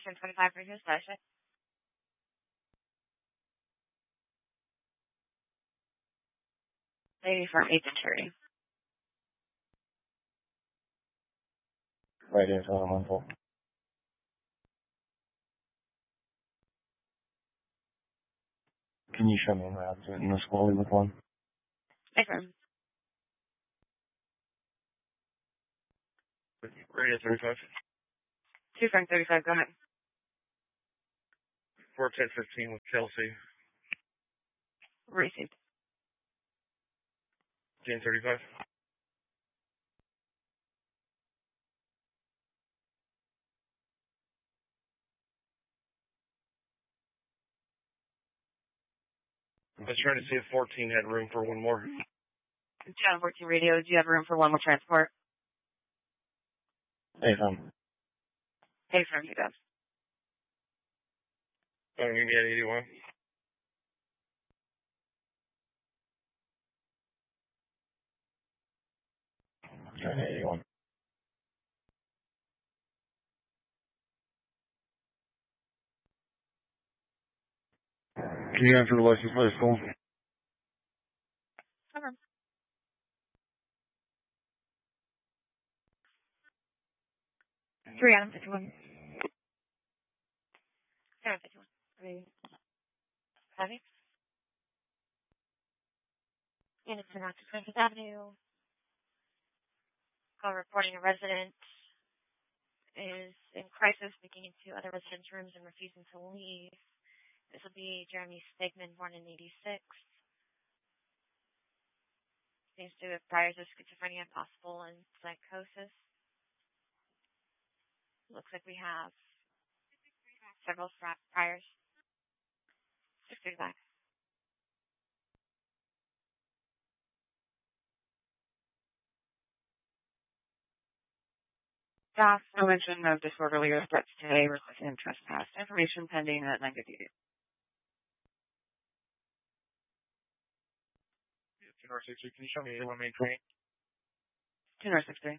Commercial 25 for your session. Lady from 8th and Cherry. Right here, Elemental. Can you show me around to it in the slowly with one? Affirm. Radio 35. 2 from 35, go ahead. 41015 with Kelsey. Received. Jane 35. I was trying to see if 14 had room for one more. Channel 14 radio, do you have room for one more transport? Affirm. Affirm, you does. Oh, you get 81. Trying 81. Can you answer the license plate school? Affirm. Three Adam 51. Adam 51. Heavy. And it's in Oxford 25th Avenue. Call reporting a resident is in crisis, making it to other residents' rooms and refusing to leave. This will be Jeremy Stegman, born in 86. Seems to have priors of schizophrenia, possible, and psychosis. Looks like we have several priors. 635. Staff, no mention of disorderly or threats today, resisting and trespass. Information pending at 9:58. 263, can you show me 81 main train? 263.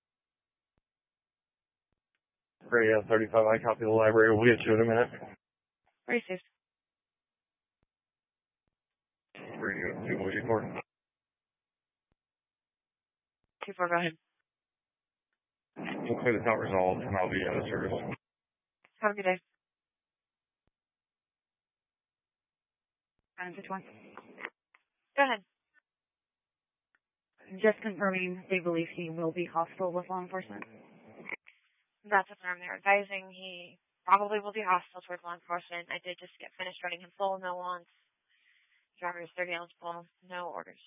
Radio 35, I copy the library. We'll get you in a minute. Received. Radio 284. 24, go ahead. Looks like it's not resolved, and I'll be out of service. Have a good day. 951. Go ahead. Just confirming they believe he will be hostile with law enforcement. That's affirmed. They're advising he probably will be hostile towards law enforcement. I did just get finished running him full, no wants. Driver is 30 eligible, no orders.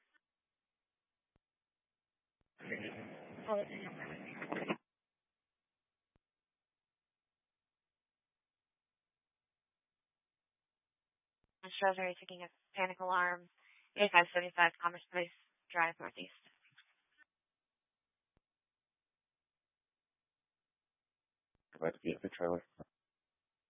Shows are taking a panic alarm. 8575 Commerce Place Drive Northeast. About to be at the trailer.